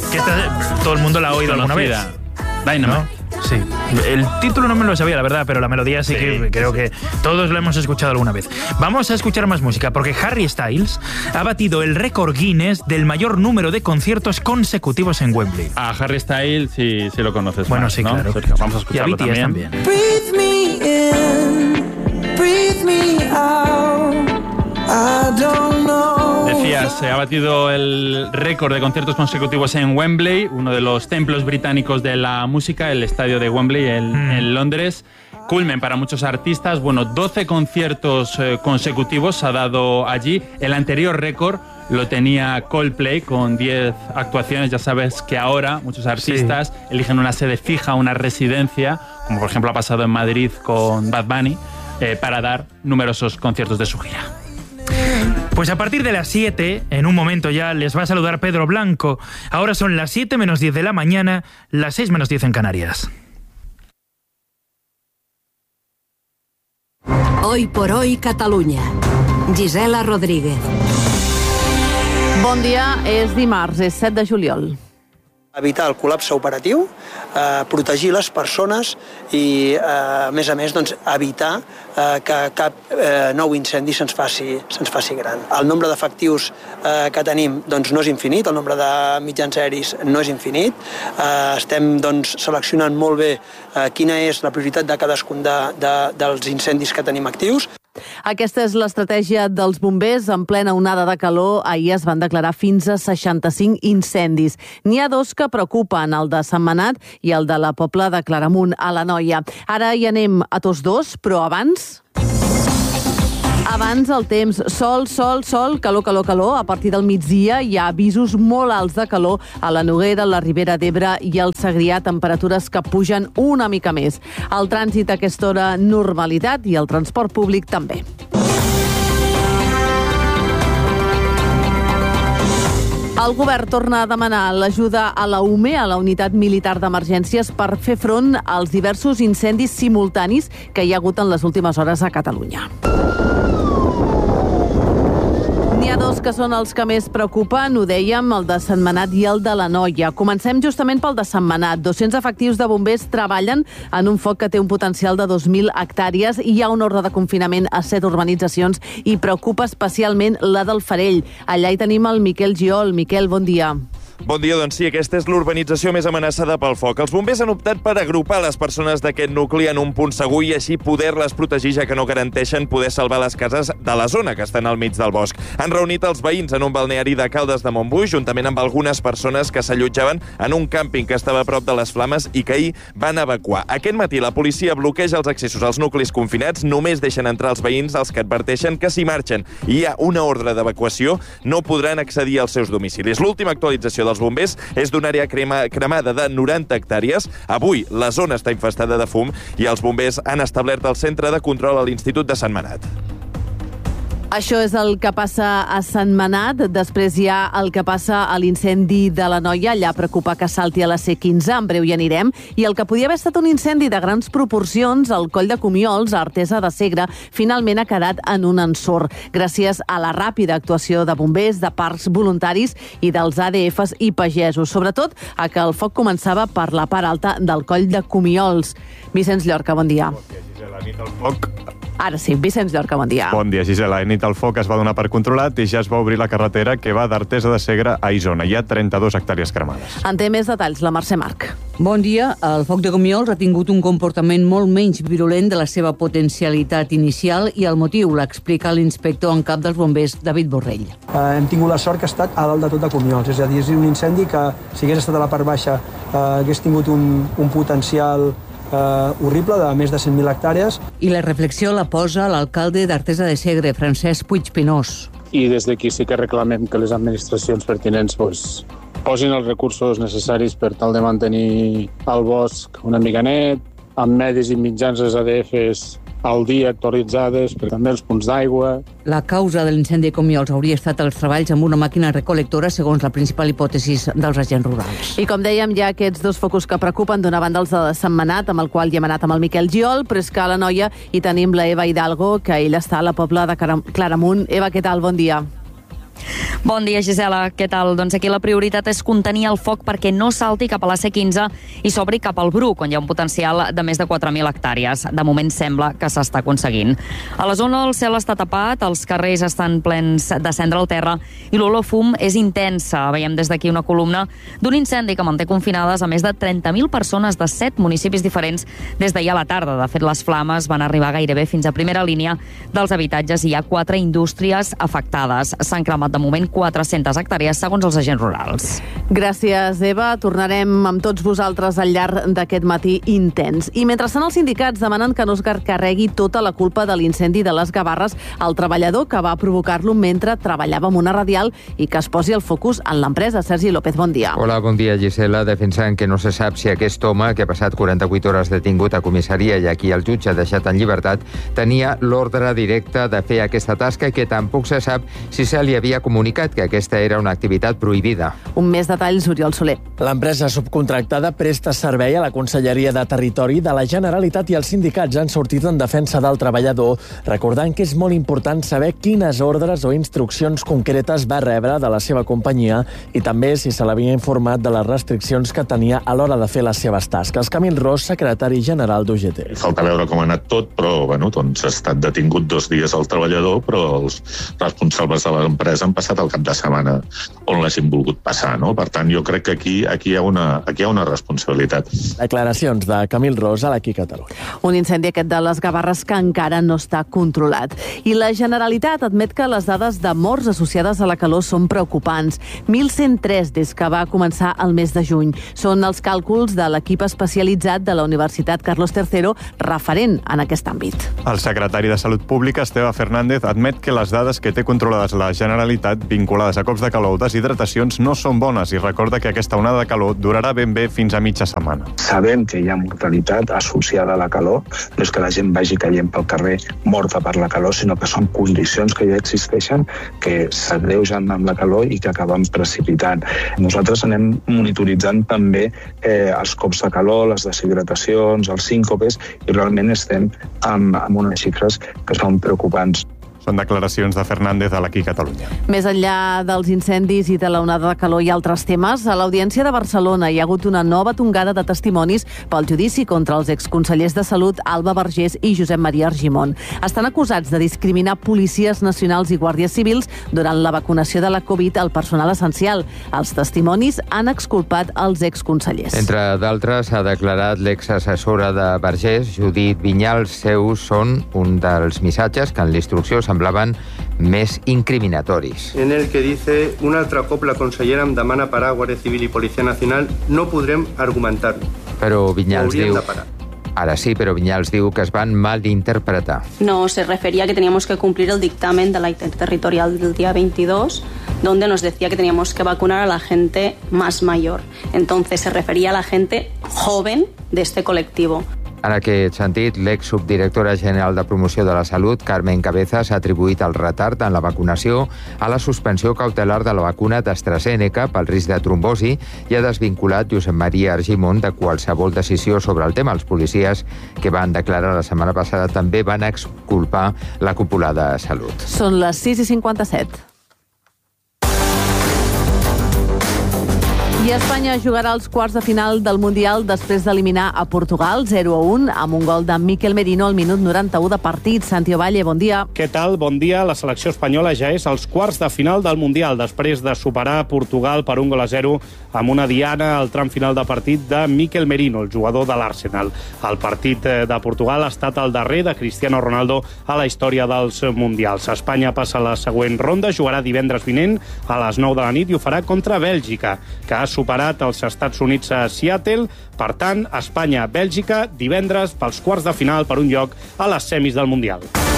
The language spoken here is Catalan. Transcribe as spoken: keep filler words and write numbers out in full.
Que esta, todo el mundo la ha oído alguna vez. Dynamite. ¿No? Sí. El título no me lo sabía, la verdad, pero la melodía sí, sí que creo sí. que todos lo hemos escuchado alguna vez. Vamos a escuchar más música, porque Harry Styles ha batido el récord Guinness del mayor número de conciertos consecutivos en Wembley. A Harry Styles sí, sí lo conoces. Bueno, más, sí, ¿no? claro. Sergio, vamos a escucharlo y a B T S también. también. Breathe me in, breathe me out. I don't know. Decías, se ha batido el récord de conciertos consecutivos en Wembley, uno de los templos británicos de la música, el estadio de Wembley en, mm. en Londres. Culmen para muchos artistas. Bueno, doce conciertos eh, consecutivos ha dado allí. El anterior récord lo tenía Coldplay con diez actuaciones. Ya sabes que ahora muchos artistas sí. eligen una sede fija, una residencia, como por ejemplo ha pasado en Madrid con Bad Bunny, eh, para dar numerosos conciertos de su gira. Pues a partir de las siete, en un momento ya, les va a saludar Pedro Blanco. Ahora son las siete menos diez de la mañana, las seis menos diez en Canarias. Hoy por hoy, Catalunya. Gisela Rodríguez. Bon dia, és dimarts, és set de juliol. Evitar el col·lapse operatiu, eh, protegir les persones i, eh, a més a més, doncs, evitar eh, que cap eh, nou incendi se'ns faci, se'ns faci gran. El nombre d'efectius eh, que tenim doncs, no és infinit, el nombre de mitjans aeris no és infinit. Eh, estem doncs, seleccionant molt bé eh, quina és la prioritat de cadascun de, de, dels incendis que tenim actius. Aquesta és l'estratègia dels bombers. En plena onada de calor, ahir es van declarar fins a seixanta-cinc incendis. N'hi ha dos que preocupen, el de Sentmenat i el de la Pobla de Claramunt, a l'Anoia. Ara hi anem a tots dos, però abans... Abans el temps, sol, sol, sol, calor, calor, calor. A partir del migdia hi ha avisos molt alts de calor a la Noguera, la Ribera d'Ebre i al Segrià, temperatures que pugen una mica més. El trànsit a aquesta hora, normalitat, i el transport públic també. El govern torna a demanar l'ajuda a la U M E, a la Unitat Militar d'Emergències, per fer front als diversos incendis simultanis que hi ha hagut en les últimes hores a Catalunya. N'hi ha dos que són els que més preocupen, ho dèiem, el de Sentmenat i el de l'Anoia. Comencem justament pel de Sentmenat. dos-cents efectius de bombers treballen en un foc que té un potencial de dos mil hectàrees i hi ha un ordre de confinament a set urbanitzacions i preocupa especialment la del Farell. Allà hi tenim el Miquel Giol. Miquel, bon dia. Bon dia, doncs sí, aquesta és l'urbanització més amenaçada pel foc. Els bombers han optat per agrupar les persones d'aquest nucli en un punt segur i així poder-les protegir, ja que no garanteixen poder salvar les cases de la zona que estan al mig del bosc. Han reunit els veïns en un balneari de Caldes de Montbui, juntament amb algunes persones que s'allotjaven en un càmping que estava a prop de les flames i que ahir van evacuar. Aquest matí la policia bloqueja els accessos als nuclis confinats, només deixen entrar els veïns, els que adverteixen que si marxen i hi ha una ordre d'evacuació no podran accedir als seus domicilis. L'última actualització dels bombers és d'una àrea crema, cremada de noranta hectàrees. Avui la zona està infestada de fum i els bombers han establert el centre de control a l'Institut de Sentmenat. Això és el que passa a Sentmenat. Després hi ha el que passa a l'incendi de l'Anoia. Allà preocupa que salti a la C quinze, en breu hi anirem. I el que podia haver estat un incendi de grans proporcions, al Coll de Comiols, a Artesa de Segre, finalment ha quedat en un ensort, gràcies a la ràpida actuació de bombers, de parcs voluntaris i dels A D Fs i pagesos. Sobretot a que el foc començava per la part alta del Coll de Comiols. Vicenç Llorca, bon dia. Bon dia, Gisela. A nit el foc... Ara sí, Vicenç Llorca, bon dia. Bon dia, Gisela. A nit el foc es va donar per controlat i ja es va obrir la carretera que va d'Artesa de Segre a Isona. Hi ha trenta-dues hectàrees cremades. En té més detalls la Mercè Marc. Bon dia. El foc de Comiols ha tingut un comportament molt menys virulent de la seva potencialitat inicial i el motiu l'explica l'inspector en cap dels bombers, David Borrell. Eh, hem tingut la sort que ha estat a dalt de tot de Comiols, és a dir, és un incendi que si hagués estat a la part baixa eh, hagués tingut un, un potencial Uh, horrible, de més de cent mil hectàrees. I la reflexió la posa l'alcalde d'Artesa de Segre, Francesc Puig Pinós. I des d'aquí sí que reclamem que les administracions pertinents pues, posin els recursos necessaris per tal de mantenir el bosc una mica net, amb medis i mitjans les A D Fs al dia actualitzades, però també els punts d'aigua. La causa de l'incendi de Comiols hauria estat els treballs amb una màquina recolectora, segons la principal hipòtesi dels agents rurals. I com dèiem, hi ha aquests dos focus que preocupen, d'una banda els de Sentmenat, amb el qual hi hem anat amb el Miquel Giol, però és que a l'Anoia hi tenim la Eva Hidalgo, que ella està a la Pobla de Claramunt. Eva, què tal? Bon dia. Bon dia, Gisela. Què tal? Doncs aquí la prioritat és contenir el foc perquè no salti cap a la C quinze i s'obri cap al Bruc, on hi ha un potencial de més de quatre mil hectàrees. De moment sembla que s'està aconseguint. A la zona el cel està tapat, els carrers estan plens de cendra al terra i l'olor fum és intensa. Veiem des d'aquí una columna d'un incendi que manté confinades a més de trenta mil persones de set municipis diferents des d'ahir a la tarda. De fet, les flames van arribar gairebé fins a primera línia dels habitatges i hi ha quatre indústries afectades. S'han cremat de moment quatre-centes hectàrees, segons els agents rurals. Gràcies, Eva. Tornarem amb tots vosaltres al llarg d'aquest matí intens. I mentrestant els sindicats demanen que no es carregui tota la culpa de l'incendi de les Gavarres al treballador que va provocar-lo mentre treballava amb una radial i que es posi el focus en l'empresa. Sergi López, bon dia. Hola, bon dia, Gisela. Defensant que no se sap si aquest home, que ha passat quaranta-vuit hores detingut a comissaria i aquí el jutge ha deixat en llibertat, tenia l'ordre directe de fer aquesta tasca i que tampoc se sap si se li havia comunicat que aquesta era una activitat prohibida. Un més detalls, Oriol Soler. L'empresa subcontractada presta servei a la Conselleria de Territori de la Generalitat i els sindicats han sortit en defensa del treballador, recordant que és molt important saber quines ordres o instruccions concretes va rebre de la seva companyia i també si se l'havia informat de les restriccions que tenia a l'hora de fer les seves tasques. Camil Ros, secretari general d'U G T. Falta veure com ha anat tot, però bueno, doncs, ha estat detingut dos dies el treballador, però els responsables de l'empresa han passat el cap de setmana on l'hagin volgut passar, no? Per tant, jo crec que aquí, aquí, hi ha una, aquí hi ha una responsabilitat. Declaracions de Camil Ros a l'Aquí Catalunya. Un incendi aquest de les Gavarres que encara no està controlat. I la Generalitat admet que les dades de morts associades a la calor són preocupants. mil cent tres des que va començar el mes de juny. Són els càlculs de l'equip especialitzat de la Universitat Carlos tercero, referent en aquest àmbit. El secretari de Salut Pública, Esteve Fernández, admet que les dades que té controlades la Generalitat vinculades a cops de calor o deshidratacions no són bones i recorda que aquesta onada de calor durarà ben bé fins a mitja setmana. Sabem que hi ha mortalitat associada a la calor, no és que la gent vagi caient pel carrer morta per la calor, sinó que són condicions que ja existeixen, que s'agreugen amb la calor i que acaben precipitant. Nosaltres anem monitoritzant també eh, els cops de calor, les deshidratacions, els síncopes, i realment estem amb, amb unes xifres que són preocupants. Són declaracions de Fernández a l'Aquí Catalunya. Més enllà dels incendis i de la onada de calor i altres temes, a l'Audiència de Barcelona hi ha hagut una nova tongada de testimonis pel judici contra els exconsellers de Salut Alba Vergés i Josep Maria Argimon. Estan acusats de discriminar policies nacionals i guàrdies civils durant la vacunació de la Covid al personal essencial. Els testimonis han exculpat els exconsellers. Entre d'altres, ha declarat l'exassessora de Vergés, Judit Vinyals. Seus són un dels missatges que en l'instrucció semblaven més incriminatoris. En el que dice un altre cop la consellera em demana parar Guàrdia Civil i Policia Nacional, no podrem argumentar-ho. Però Vinyals diu... Ara sí, però Vinyals diu que es van malinterpretar. No, se refería a que teníamos que cumplir el dictamen de la interterritorial del día veintidós, donde nos decía que teníamos que vacunar a la gente más mayor. Entonces se refería a la gente joven de este colectivo. En aquest sentit, l'exsubdirectora general de Promoció de la Salut, Carmen Cabezas, ha atribuït el retard en la vacunació a la suspensió cautelar de la vacuna d'AstraZeneca pel risc de trombosi i ha desvinculat Josep Maria Argimon de qualsevol decisió sobre el tema. Els policies que van declarar la setmana passada també van exculpar la cúpula de Salut. Són les sis i cinquanta-set. I Espanya jugarà als quarts de final del Mundial després d'eliminar a Portugal zero a un amb un gol de Mikel Merino al minut noranta-u de partit. Santi Ovalle, bon dia. Què tal? Bon dia. La selecció espanyola ja és als quarts de final del Mundial després de superar Portugal per un gol a zero amb una diana al tram final de partit de Mikel Merino, el jugador de l'Arsenal. El partit de Portugal ha estat el darrer de Cristiano Ronaldo a la història dels Mundials. Espanya passa a la següent ronda, jugarà divendres vinent a les nou de la nit i ho farà contra Bèlgica, que ha superat els Estats Units a Seattle. Per tant, Espanya-Bèlgica divendres pels quarts de final per un lloc a les semis del Mundial.